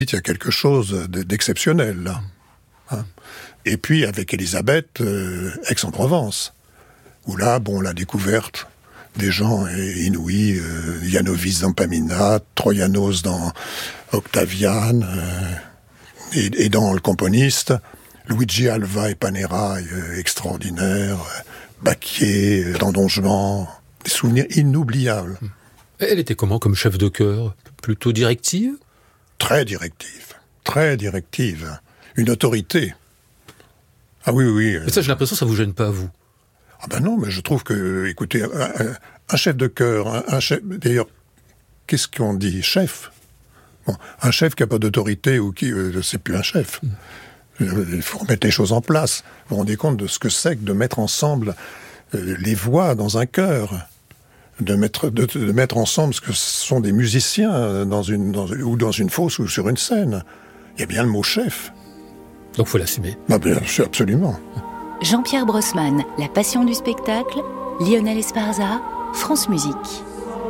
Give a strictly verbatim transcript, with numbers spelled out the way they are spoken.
Il y a quelque chose d'exceptionnel, là. Hein. Et puis, avec Elisabeth, euh, Aix-en-Provence, où là, bon, la découverte des gens inouïs, euh, Yanovis dans Pamina, Troyanos dans Octavian, euh, et, et dans Le Componiste, Luigi Alva et Panerai, euh, extraordinaire, euh, Baquier, euh, dans Don Juan, des souvenirs inoubliables. Elle était comment comme chef de chœur? Plutôt directive? Très directive, très directive. Une autorité. Ah oui, oui. Mais ça, j'ai l'impression que ça vous gêne pas, vous? Ah ben non, mais je trouve que, écoutez, un, un chef de chœur, un, un chef... D'ailleurs, qu'est-ce qu'on dit? Chef. Bon, un chef qui n'a pas d'autorité ou qui... Euh, c'est plus un chef. Mm. Il faut remettre les choses en place. Vous vous rendez compte de ce que c'est que de mettre ensemble euh, les voix dans un chœur, de mettre, de, de mettre ensemble ce que sont des musiciens dans une, dans, ou dans une fosse ou sur une scène. Il y a bien le mot chef. Donc il faut l'assumer. Ah bien sûr, absolument. Jean-Pierre Brossman, La passion du spectacle, Lionel Esparza, France Musique.